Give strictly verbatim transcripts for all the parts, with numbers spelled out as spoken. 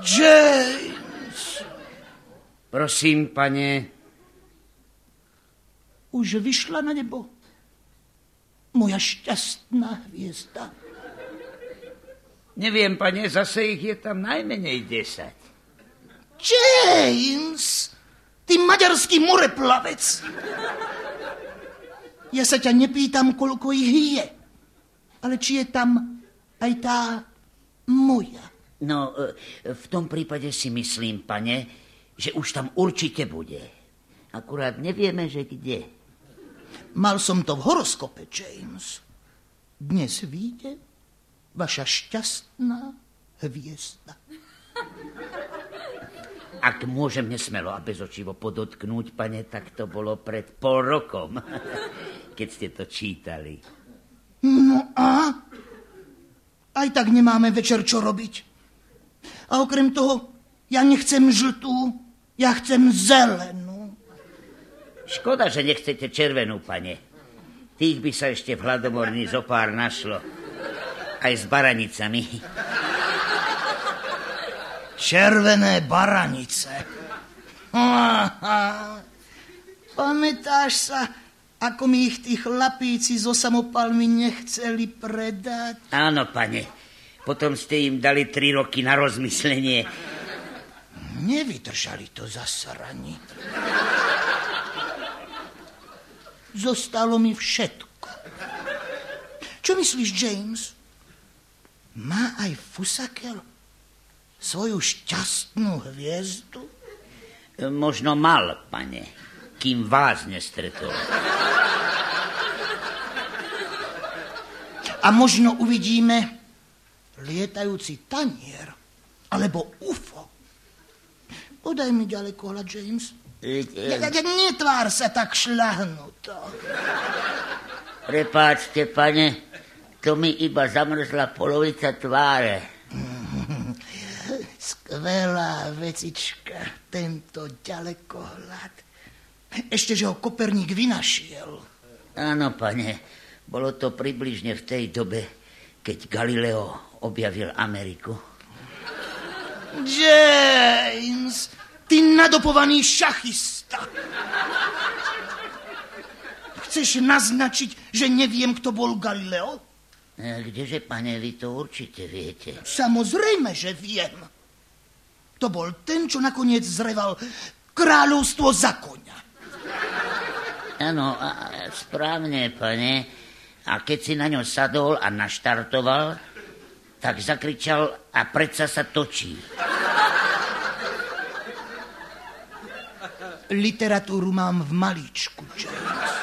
James! Prosím, pane. Už vyšla na nebo moja šťastná hviezda. Neviem, pane, zase ich je tam najmenej desať. James! Ty maďarský moreplavec! Ja sa ťa nepýtam, koľko ich je, ale či je tam aj tá moja. No, v tom prípade si myslím, pane, že už tam určite bude. Akurát nevieme, že kde. Mal som to v horoskope, James. Dnes vyjde vaša šťastná hviezda. Ak môžem nesmelo a bezočivo podotknúť, pane, tak to bolo pred pol rokom, keď ste to čítali. No a? Aj tak nemáme večer čo robiť. A okrem toho, ja nechcem žltú, ja chcem zelenú. Škoda, že nechcete červenú, pane. Tých by sa ešte v Hladomorni zopár našlo. Aj s baranicami. Červené baranice. Pamätáš sa, ako mi ich tí chlapíci zo samopalmi nechceli predať? Áno, pane. Potom ste im dali tri roky na rozmyslenie. Nevydržali to zasrani. Zostalo mi všetko. Čo myslíš, James? Má aj Fusakel svoju šťastnú hviezdu? Možno mal, pane, kým vás nestretol. A možno uvidíme lietajúci tanier alebo ú ef ó. Podaj mi ďaleko hľad, James. Ja, ja, netvár sa tak šľahnuto. Prepáčte, pane, to mi iba zamrzla polovica tváre. Skvelá vecička, tento ďalekohľad. Ešte, že ho Koperník vynašiel. Áno, pane, bolo to približne v tej dobe, keď Galileo objavil Ameriku. James, ty nadopovaný šachista. Chceš naznačiť, že neviem, kto bol Galileo? Kdeže, pane, vy to určite viete. Samozrejme, že viem. To bol ten, čo nakoniec zreval kráľovstvo za koňa. Áno, správne, pane. A keď si na ňo sadol a naštartoval, tak zakričal a predsa sa točí. Literatúru mám v malíčku, James.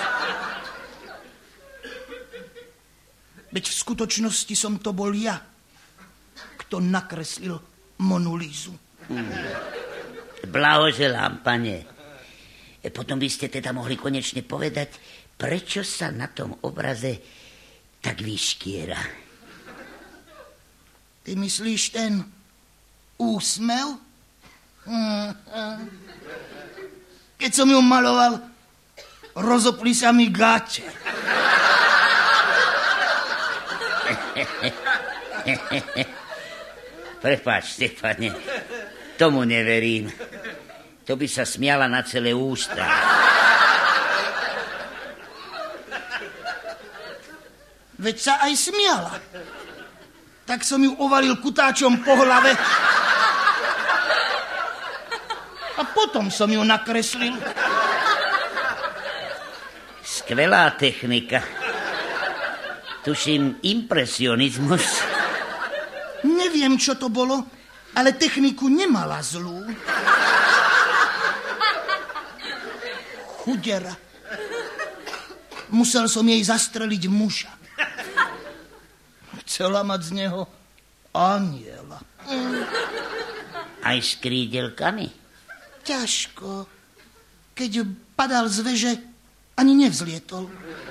Veď v skutočnosti som to bol ja, kto nakreslil Monu Lízu. Hmm. Blahoželám, pane. Potom by ste teda mohli konečne povedať, prečo sa na tom obraze tak vyškiera. Ty myslíš ten úsmev? Keď som ju maloval, rozopli sa mi gáče. Prepáčte, pane, tomu neverím. To by sa smiala na celé ústa. Veď sa aj smiala. Tak som ju ovalil kutáčom po hlave a potom som ju nakreslil. Skvelá technika. Tuším, impresionizmus. Neviem, čo to bolo, ale techniku nemala zlú. Chudera. Musel som jej zastreliť muža. Chcela mať z neho aniela. Aj s krídelkami? Ťažko. Keď padal z veže, ani nevzlietol.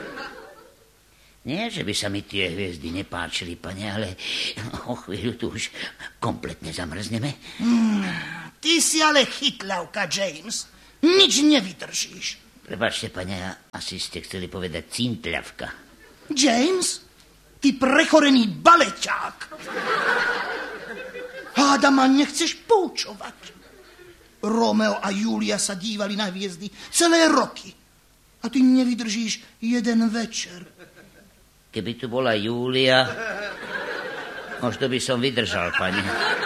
Nie, že by sa mi tie hviezdy nepáčili, pane, ale o chvíľu tu už kompletne zamrzneme. Hmm, ty si ale chytľavka, James. Nič nevydržíš. Prepáčte, pane, asi ste chceli povedať cintľavka. James, ty prechorený baleťák. Háda ma nechceš poučovať. Romeo a Julia sa dívali na hviezdy celé roky. A ty nevydržíš jeden večer. Keby tu bola Julia, možno by som vydržal, pani.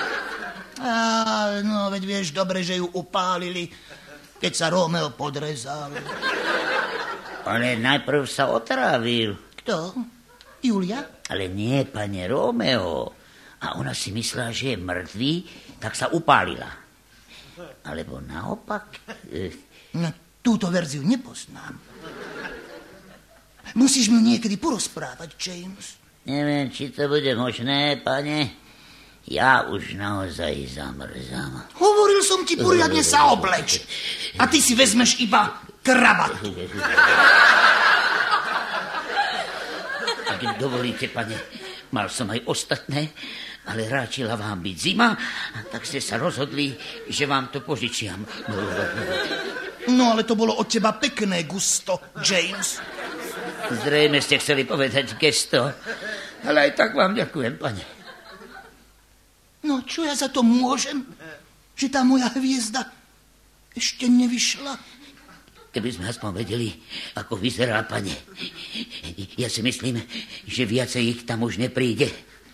Á, no, veď vieš dobre, že ju upálili, keď sa Romeo podrezal. Ale najprv sa otrávil. Kto? Julia? Ale nie, pane, Romeo. A ona si myslela, že je mŕtvý, tak sa upálila. Alebo naopak? No, túto verziu nepoznám. Musíš mi niekedy porozprávať, James. Neviem, či to bude možné, pane. Ja už naozaj zamrzám. Hovoril som ti poriadne sa obleč. A ty si vezmeš iba kravatu. Ak dovolíte, pane, mal som aj ostatné, ale ráčila vám byť zima, tak ste sa rozhodli, že vám to požičiam. No, ale to bolo od teba pekné gusto, James. Zrejme ste chceli povedať gesto, ale aj tak vám ďakujem, pane. No, čo ja za to môžem, že tá moja hviezda ešte nevyšla? Keby sme aspoň vedeli, ako vyzerá, pane. Ja si myslím, že viacej ich tam už nepríde.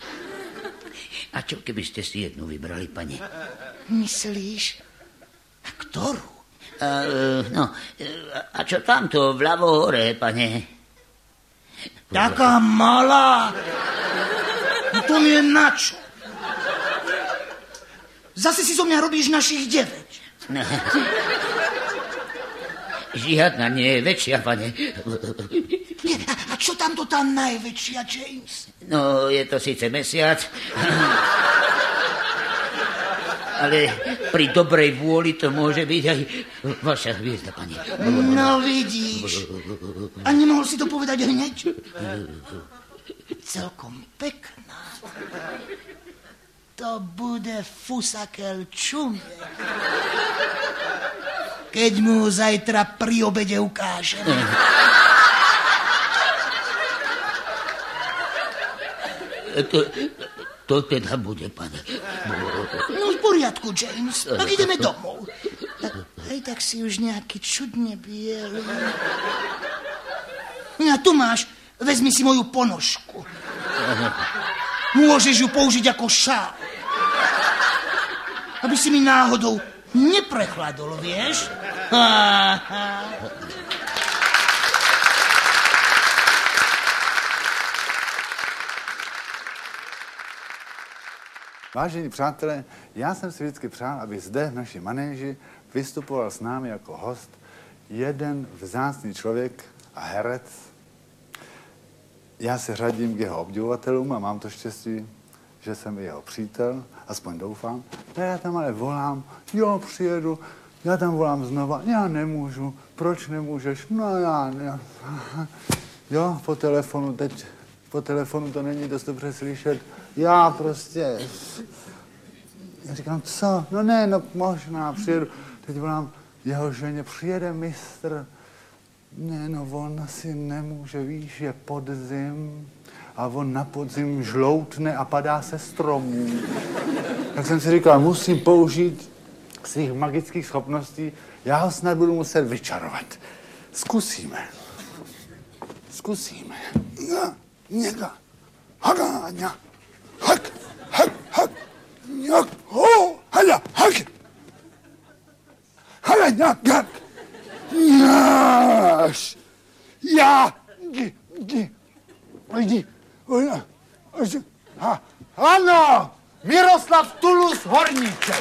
A čo keby ste si jednu vybrali, pane? Myslíš? A ktorú? A, no, a čo tamto, vľavo hore, pane? Taká malá. No to mi je na čo? Zase si zo mňa robíš našich deväť. No. Žiadna nie je väčšia, pane. A čo tamto tá najväčšia, James? No, je to síce mesiac, ale pri dobrej vôli to môže byť aj vaša hviezda, pani. No vidíš. A nemohol si to povedať hneď? Celkom pekná. To bude fusakel čumie. Keď mu zajtra pri obede ukážem. To, to teda bude, pane. No v poriadku, James. Tak ideme domov. Hej, tak si už nejaký čudne bielý. A tu máš, vezmi si moju ponožku. Môžeš ju použiť ako šál. Aby si mi náhodou neprechladol, vieš? Vážení přátelé, já jsem si vždycky přál, aby zde v naší manéži vystupoval s námi jako host jeden vzácný člověk a herec. Já se řadím k jeho obdivovatelům a mám to štěstí, že jsem i jeho přítel, aspoň doufám. No já tam ale volám, jo, přijedu, já tam volám znova, já nemůžu, proč nemůžeš, no já, já. Jo, po telefonu teď, po telefonu to není dost dobře slyšet, já prostě, já říkám, co, no ne, no možná, přijedu, teď volám jeho ženě, přijede mistr, ne, no on asi nemůže, víš, je podzim a on na podzim žloutne a padá se stromů. Tak jsem si říkal, musím použít svých magických schopností, já ho snad budu muset vyčarovat. Zkusíme. Zkusíme. Ja, něka. Haga, ňa. Hak, hak, hak. Ňak, ho, haja, hak. Haja, ňak, hak. Náš. Já. Gi, gi. Ojdi. Ojdi. Ojdi. Ha. Ano. Miroslav Tulus Horníček.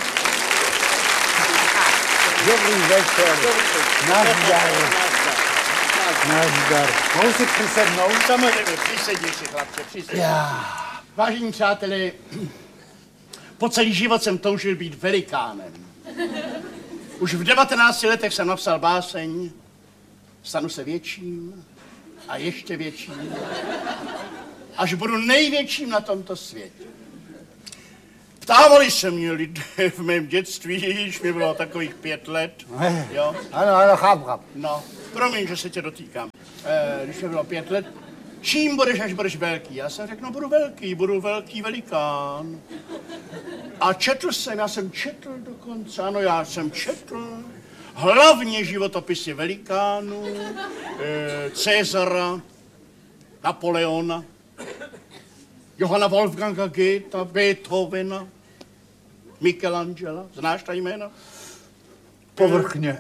Dobrý večer. Nazdar. Nazdar. Mohu si přisednout? Samozřejmě, přisedni si, chlapče, přisedni. Já. Vážení přátelé, po celý život jsem toužil být velikánem. Už v devatenácti letech jsem napsal báseň Stanu se větším a ještě větším, až budu největším na tomto světě. Ptávali se mě lidé v mém dětství, když mi bylo takových pět let. Jo? Ano, ano, chápu, chápu. No, promiň, že se tě dotýkám. E, když mi bylo pět let, čím budeš, až budeš velký? Já jsem řekl, no budu velký, budu velký velikán. A četl jsem, já jsem četl dokonce, ano, já jsem četl hlavně životopisy velikánů, e, Cezara, Napoleona, Johanna Wolfganga Goethe, Beethovena, Michelangela. Znáš ta jména? Povrchně.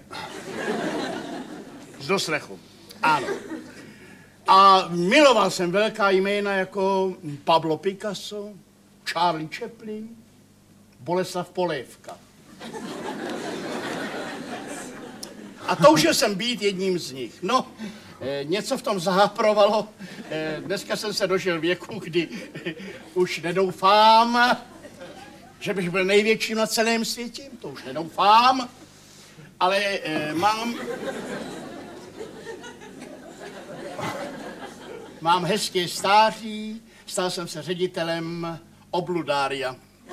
Z doslechu. Ano. A miloval jsem velká jména jako Pablo Picasso, Charlie Chaplin, Boleslav Polévka. A toužil jsem být jedním z nich. No, e, něco v tom zahaprovalo. E, dneska jsem se dožil věku, kdy e, už nedoufám, že bych byl největším na celém světě. To už nedoufám. Ale e, mám... Mám hezké stáří. Stal jsem se ředitelem obludária.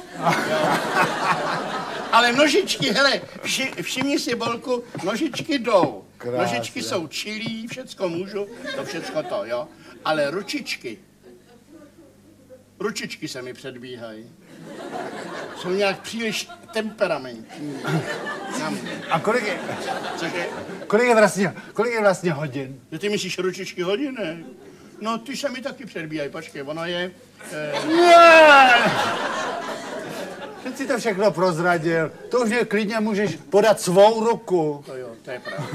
Ale nožičky, hele, vši, všimni si, Bolku, nožičky jdou. Krásně. Nožičky jsou čilí, všecko můžu, to všecko to, jo. Ale ručičky, ručičky se mi předbíhají. Jsou nějak příliš temperamentní. A kolik je, Cože? kolik je vlastně, kolik je vlastně hodin? Že ty myslíš ručičky hodiny? No, ty se mi taky předbíhají, počkej, ono je... Eh... Ne! Teď si to všechno prozradil. To už je klidně můžeš podat svou ruku. To jo, to je pravda.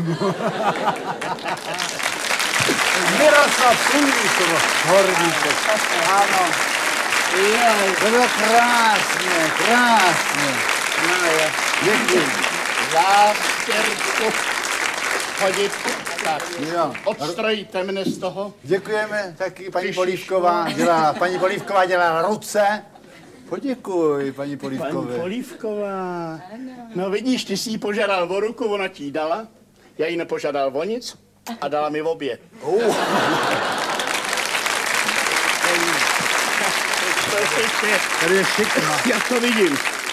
Miroslav Sulík, horníček. Ano. Jej, to bylo krásně, krásně. No jo. Děkuji. Zástěrku chodit. Tak, Jo. odstrojíte mne z toho. Děkujeme taky paní Ježiš, Polívková. Dělá, paní Polívková dělá ruce. Poděkuj, paní Polívkové. Paní Polívková. No vidíš, ty jsi jí požádal o ruku, ona ti ji dala. Já jí nepožádal o nic a dala mi obě. Uh. Tady je šikma. Já to vidím.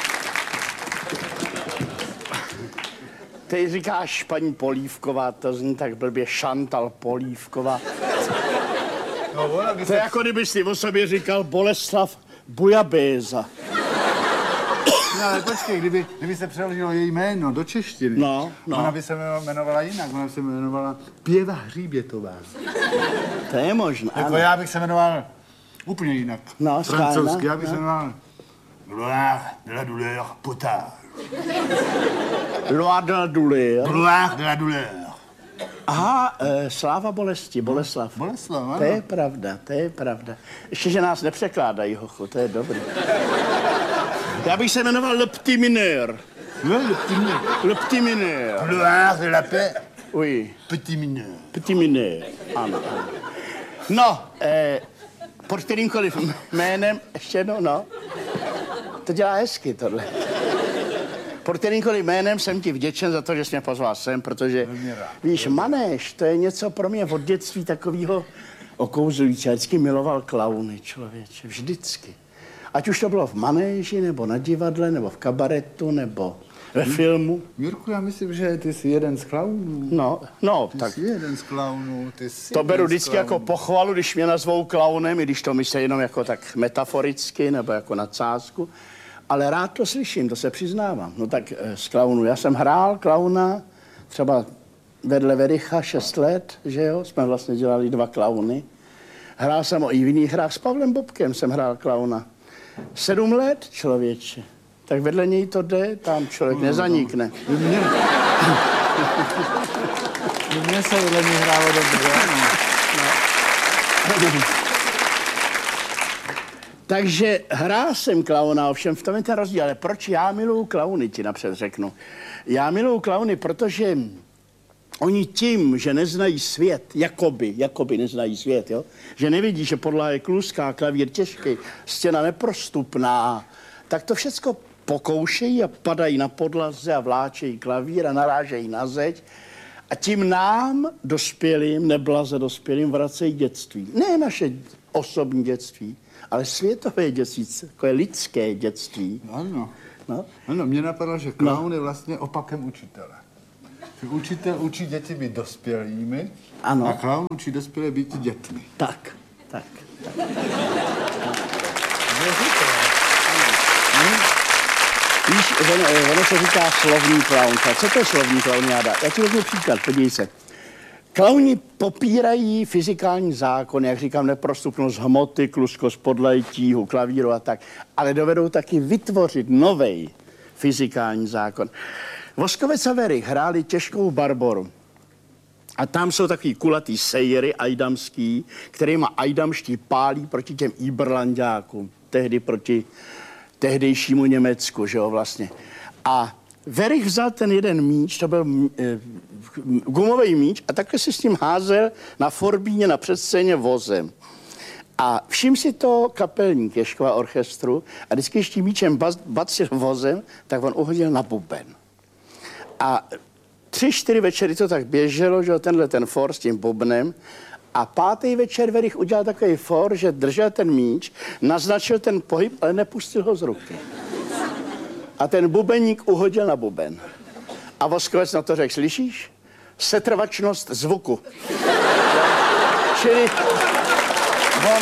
Ty říkáš paní Polívková, to zní tak blbě, Šantal Polívková. No, ona by To je jako kdyby si o sobě říkal Boleslav Bujabéza. No, ale počkej, kdyby, kdyby se přeložilo její jméno do češtiny, No, no. ona by se jmenovala jinak, ona by se jmenovala Pěva Hříbětová. To je možné, Jako ano. já bych se jmenoval úplně jinak. No, francouzsky, schválně, já bych no. se jmenoval Gloire de la douleur potage. Loire de la douleur. Gloire de la douleur. Aha, e, sláva bolesti, Boleslav. Boleslav, ano. To je pravda, to je pravda. Ještě, že nás nepřekládají, hochu, to je dobrý. Já bych se jmenoval Le Petit Mineur. No, le petit mineur. Le Petit Mineur. Gloire de la paix, Oui, petit mineur. Petit Mineur. Ano, ano. No, eh, pod kterýmkoliv jménem, ještě jednou, no. To dělá hezky, tohle. Pod kterýmkoliv jménem jsem ti vděčen za to, že jsi mě pozval sem, protože, víš, manéž, to je něco pro mě od dětství takového okouzlující. Já vždycky miloval klauny, člověče, vždycky. Ať už to bylo v manéži, nebo na divadle, nebo v kabaretu, nebo ve filmu. Mirku, já myslím, že ty jsi jeden z klaunů. No, no, Ty tak jsi jeden z klaunů, ty jsi to jeden beru z vždycky jako klaunů. pochvalu, když mě nazvou klaunem, i když to myslí jenom jako tak metaforicky, nebo jako nadsázku. Ale rád to slyším, to se přiznávám. No tak eh, z klaunů. Já jsem hrál klauna třeba vedle Vericha šest let, že jo? Jsme vlastně dělali dva klauny. Hrál jsem i v jiných hrách s Pavlem Bobkem jsem hrál klauna. Sedm let, člověče. Tak vedle něj to jde, tam člověk nezanikne. Mně, mně se vedle mě hrálo dobře, ano. Takže hrál jsem klauna, ovšem v tom je ten rozdíl. Ale proč já miluju klauny, ti napřed řeknu. Já miluju klauny, protože oni tím, že neznají svět, jakoby, jakoby neznají svět, jo? Že nevidí, že podlaha je kluská, klavír těžký, stěna neprostupná, tak to všecko pokoušejí a padají na podlaze a vláčejí klavír a narážejí na zeď. A tím nám, dospělým, neblaze dospělým, vracejí dětství. Ne naše osobní dětství, ale světové dětství, takové lidské dětství. Ano. No. Ano, mě napadlo, že klaun je vlastně opakem učitele. Že učitel učí děti být dospělými Ano. a klaun učí dospělé být dětmi. Tak, Tak. Víš, ono, ono se říká slovní klaun. Co to je slovní klauniáda? Já ti vezmu příklad, podívej se. Klauni popírají fyzikální zákon, jak říkám, neprostupnost hmoty, kluskost podlají, tíhu, klavíru a tak, ale dovedou taky vytvořit novej fyzikální zákon. Voskovec a Werich hráli těžkou barboru. A tam jsou takový kulatý sejry ajdamský, kterýma ajdamští pálí proti těm Iberlanďákům, tehdy proti tehdejšímu Německu, že jo, vlastně. A Werich vzal ten jeden míč, to byl e, gumový míč, a takhle si s tím házel na forbíně, na předscéně vozem. A všim si to kapelník Ježkova orchestru a vždycky ještě míčem bacil vozem, tak on uhodil na buben. A tři, čtyři večery to tak běželo, že tenhle ten for s tím bubnem. A pátý večer Werich udělal takový for, že držel ten míč, naznačil ten pohyb, ale nepustil ho z ruky. A ten bubeník uhodil na buben. A Voskovec na to řekl, slyšíš? Setrvačnost zvuku. Čili on...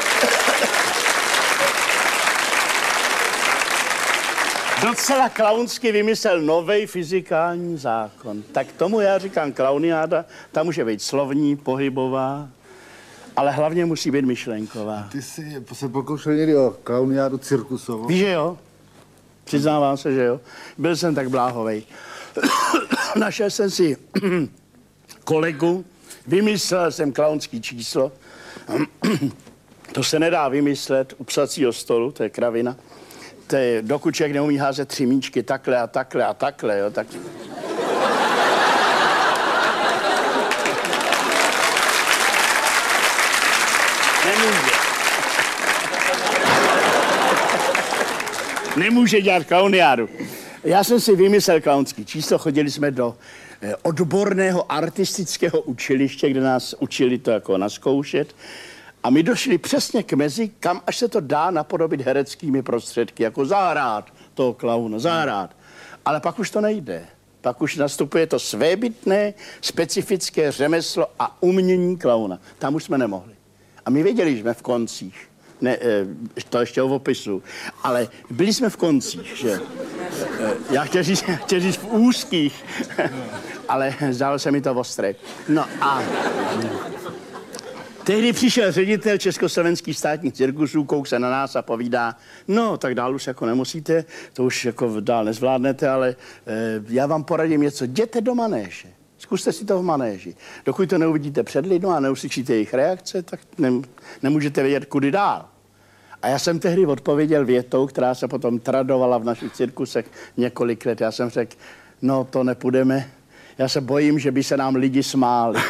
docela klaunsky vymyslel novej fyzikální zákon. Tak tomu já říkám klauniáda, ta může být slovní, pohybová, ale hlavně musí být myšlenková. Ty jsi se pokoušel někdy o klauniádu cirkusovou? Víš, že jo? Přiznávám se, že jo. Byl jsem tak bláhovej. Našel jsem si kolegu, vymyslel jsem klaunský číslo. To se nedá vymyslet u psacího stolu, to je kravina. To je, dokud člověk neumí házet tři míčky takhle a takhle a takhle, jo, tak... Nemůže. Nemůže dělat klauniádu. Já jsem si vymyslel klaunský číslo, chodili jsme do eh, odborného artistického učiliště, kde nás učili to jako nazkoušet. A my došli přesně k mezi, kam až se to dá napodobit hereckými prostředky, jako zahrát toho klauna, zahrát. Ale pak už to nejde. Pak už nastupuje to svébytné, specifické řemeslo a umění klauna. Tam už jsme nemohli. A my věděli, že jsme v koncích. Ne, to ještě o opisu. Ale byli jsme v koncích, že? Já chtěl říct, chtěl říct v úzkých, ale zdálo se mi to ostré. No a... Tehdy přišel ředitel Československých státních cirkusů, kouk se na nás a povídá, no, tak dál už jako nemusíte, to už jako dál nezvládnete, ale e, já vám poradím něco, jděte do manéže. Zkuste si to v manéži. Dokud to neuvidíte před lidmi a neuslyšíte jejich reakce, tak ne, nemůžete vědět, kudy dál. A já jsem tehdy odpověděl větou, která se potom tradovala v našich cirkusech několik let. Já jsem řekl, no, to nepůjdeme. Já se bojím, že by se nám lidi smáli.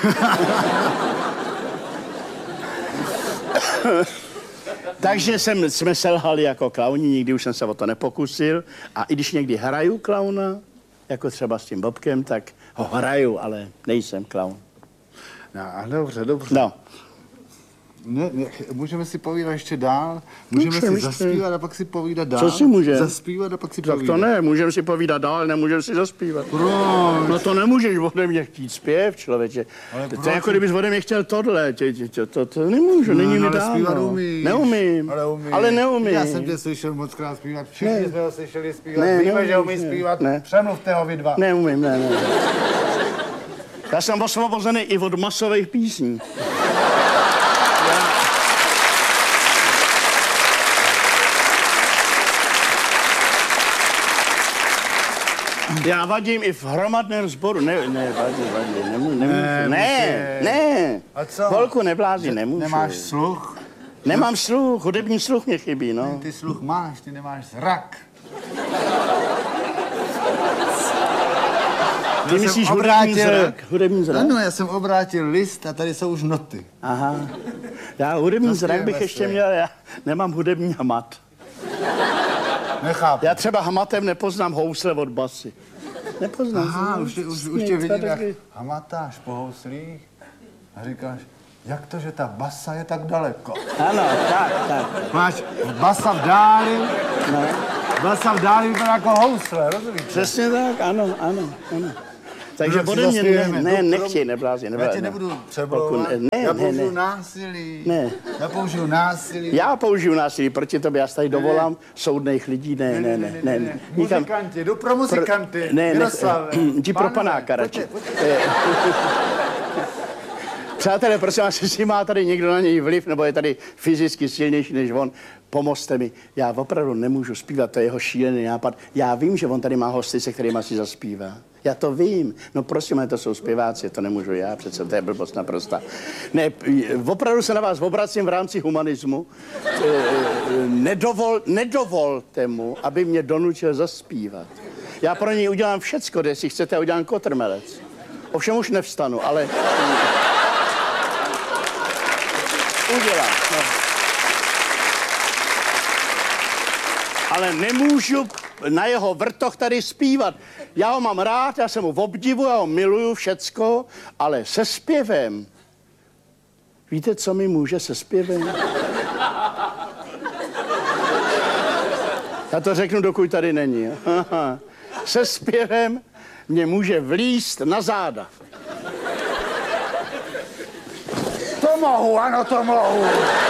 Takže jsem, jsme selhali jako klauni, nikdy už jsem se o to nepokusil. A i když někdy hraju klauna, jako třeba s tím Bobkem, tak ho hraju, ale nejsem klaun. No, dobře, dobře. No. Ne, ne, můžeme si povídat ještě dál, můžeme Můžeme si zaspívat a pak si povídat dál. Co si může? Zaspívat a pak si Tak povídat. to ne, můžeme si povídat dál, nemůžeme si zaspívat. Proč? No to nemůžeš ode mě chtít zpěv, člověče. Ale To proč? je jako kdybys ode mě chtěl tohle, tě, tě, tě, to, to nemůžu, není mi ale dáno. zpívat umíš. Neumím, Ale umíš. ale neumím. Já jsem tě slyšel moc krát zpívat, všichni Ne. jsme ho slyšeli zpívat, Ne, víme, neumíš, že umí ne. zpívat, Ne. přemluvte ho vy dva. Neumím, ne, ne. Já jsem osvobozený i od masových písní. Já vadím i v hromadném sboru. Ne, ne, vadím, vadím, nemůžu, nemůžu. Ne, Ne, může. ne. A co? Holku neblázi, nemůžu. Nemáš sluch? Nemám sluch, hudební sluch mě chybí, no. Ty sluch máš, ty nemáš zrak. Ty jsem myslíš hudební obrátil- zrak? Hudební zrak? Ano, já jsem obrátil list a tady jsou už noty. Aha. Já hudební Zaspívejme zrak bych si. ještě měl, já nemám hudební hamat. Nechápu. Já třeba hamatem nepoznám housle od basy. Nepoznám. Aha, jsem- už, tě- už, nic, už tě vidím, jak taky. hamatáš po houslích a říkáš, jak to, že ta basa je tak daleko? Ano, tak, tak. Máš basa v dáli, No. basa v dáli vypadá jako housle, rozumíš? Přesně tak, ano, ano, ano. Takže ode mě ne, ne, nechtěj, neblázni, neblázni. Já tě nebudu přeblouvat, ne, já ne, použiju ne. násilí. Ne. Já použiju násilí. Já použiju násilí proti tobě, já se tady dovolám soudných lidí, ne, ne, ne, ne. ne. Muzikanti, jdu pro muzikanty, ne, Miroslave. Jdi pro panáka radši. Přátelé, prosím vás, jestli má tady někdo na něj vliv, nebo je tady fyzicky silnější než on, pomozte mi. Já opravdu nemůžu zpívat, to je jeho šílený nápad. Já vím, že on tady má hosty, se kterýma si zaspívá. Já to vím. No prosím, ale to jsou zpěváci, to nemůžu já, přece to je blbost naprosta. Ne, opravdu se na vás obracím v rámci humanismu. Nedovol, nedovolte mu, aby mě donutil zaspívat. Já pro něj udělám všecko, jestli chcete, udělám kotrmelec. Ovšem už nevstanu, ale... Udělám, no. Ale nemůžu na jeho vrtoch tady zpívat. Já ho mám rád, já se mu obdivuju, já ho miluju všecko, ale se zpěvem. Víte, co mi může se zpěvem? Já to řeknu, dokud tady není. Se zpěvem mě může vlízt na záda. To mohu, ano, to mohu.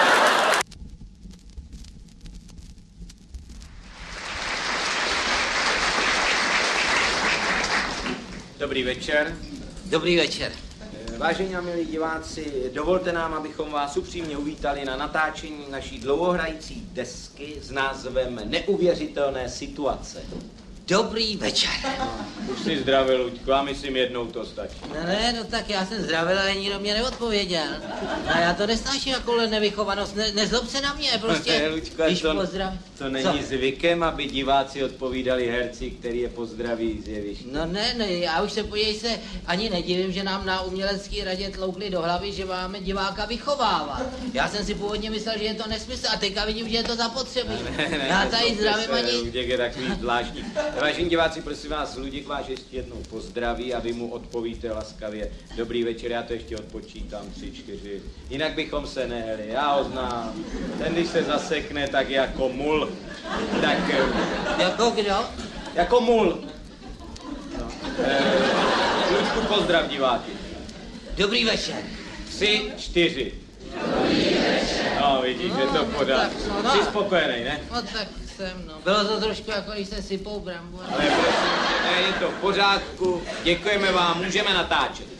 Dobrý večer. Dobrý večer. Vážení a milí diváci, dovolte nám, abychom vás upřímně uvítali na natáčení naší dlouhohrající desky s názvem Neuvěřitelné situace. Dobrý večer. Už jsi zdravil, Luďko, a myslím jednou to stačí. No ne, no tak já jsem zdravil, ale nikdo mě neodpověděl. A já to nesnáším jakoule nevychovanost, ne, nezlob se na mě, prostě, ne, Luďko, když to, pozdrav... to není Co? zvykem, aby diváci odpovídali herci, který je pozdraví z jeviště. No ne, ne, já už se, podívej se, ani nedivím, že nám na umělecké radě tloukli do hlavy, že máme diváka vychovávat. Já jsem si původně myslel, že je to nesmysl, a teďka vidím, že je to zapotřebí. Ne, ne, já tady zdravím ani... Luděk je takový zvláštní. Vážení diváci, prosím vás, Luděk vás ještě jednou pozdraví a vy mu odpovíte laskavě. Dobrý večer, já to ještě odpočítám, tři, čtyři. Jinak bychom se nehli, já ho znám. Ten, když se zasekne, tak jako mul. Tak... Jako kdo? Jako mul. No. E, Luďku, pozdrav diváky. Dobrý večer. Tři, čtyři. Dobrý večer. No, vidíš, že to podá. No, no. Jsi spokojený, ne? No tak jsem, no. Bylo to trošku jako když se sypou brambory. Ale prosím, ne, je to v pořádku. Děkujeme vám, můžeme natáčet.